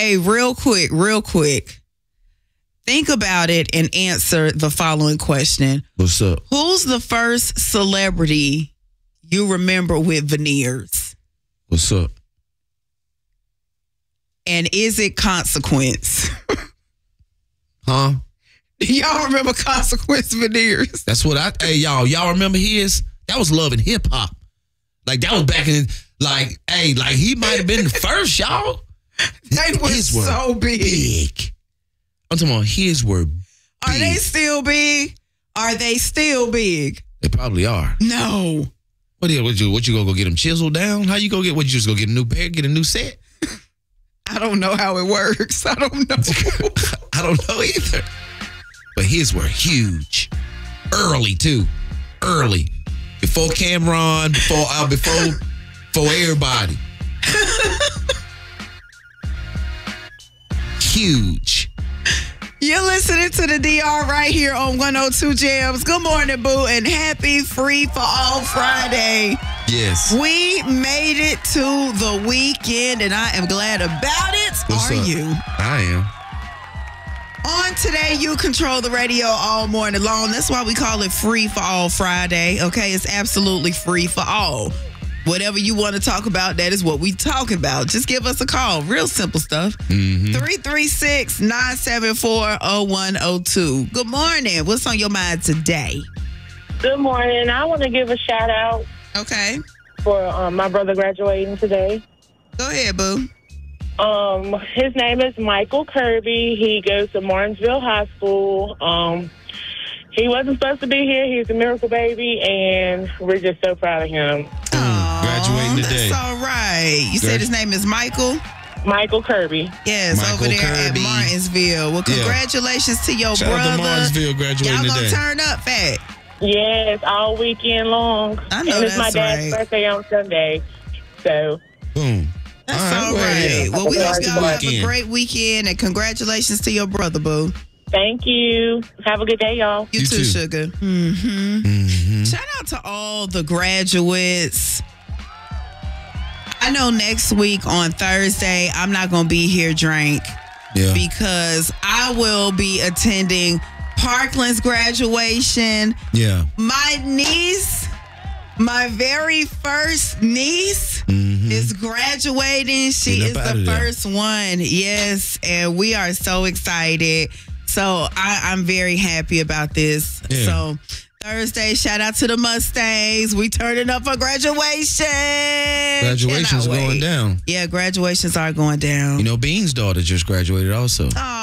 Hey, real quick. Think about it and answer the following question. What's up? Who's the first celebrity you remember with veneers? What's up? And is it Consequence? Huh? Y'all remember Consequence veneers? That's what hey, y'all remember his? That was Love and Hip Hop. Like, that was back in, like he might have been the first, y'all. They were so big. I'm talking about his were big. Are they still big? Are they still big? They probably are. No. What you gonna go get them chiseled down? How you go get, what, you just go get a new pair, get a new set? I don't know how it works. I don't know. I don't know either. But his were huge. Early, too. Early. Before Cameron, before everybody. Huge. You're listening to the DR right here on 102 Jams. Good morning, boo, and happy Free for All Friday. Yes. We made it to the weekend, and I am glad about it. What's Are up? you? I am. On today, you control the radio all morning long. That's why we call it Free for All Friday, okay? It's absolutely free for all. Whatever you want to talk about, that is what we talk about. Just give us a call. Real simple stuff. 336-974-0102. Good morning. What's on your mind today? Good morning. I want to give a shout out Okay. for my brother graduating today. Go ahead, boo. His name is Michael Kirby. He goes to Martinsville High School. He wasn't supposed to be here. He's a miracle baby, and we're just so proud of him. Graduating today. That's all right. You said his name is Michael? Michael Kirby. Yes, Michael over there Kirby. at Martinsville. Well, congratulations to your Shout out brother. to Martinsville graduating Y'all today. gonna turn up, Fat. Yes, all weekend long. I know and it's my that's dad's right. birthday on Sunday. So, Boom. That's all right. yeah. Well, we hope y'all have a Weekend. great weekend, and congratulations to your brother, boo. thank you. Have a good day, y'all. You too, too. sugar. Shout out to all the graduates. I know next week on Thursday, I'm not going to be here, Drink, Yeah. because I will be attending Parkland's graduation. Yeah. My niece, my very first niece, is graduating. She Get is up outta the there. first one. Yes, and we are so excited. So I'm very happy about this. Yeah. So Thursday, shout out to the Mustangs. We turning up for graduation. Graduation's Cannot going wait. down. Yeah, graduations are going down. You know, Bean's daughter just graduated also. Aw.